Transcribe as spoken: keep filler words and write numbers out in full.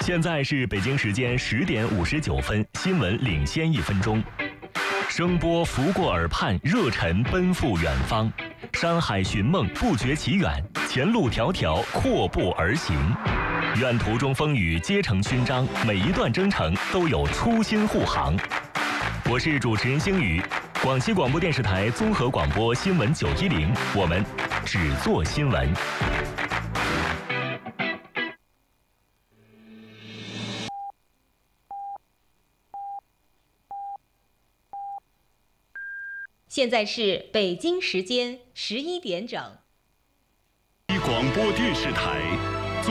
现在是北京时间十点五十九分，新闻领先一分钟。声波拂过耳畔，热忱奔赴远方。山海寻梦，不觉其远，前路迢迢，阔步而行。愿途中风雨皆成勋章，每一段征程都有初心护航。我是主持人星宇，广西广播电视台综合广播新闻九一零，我们只做新闻。 现在是北京时间十一点整。 广播电视台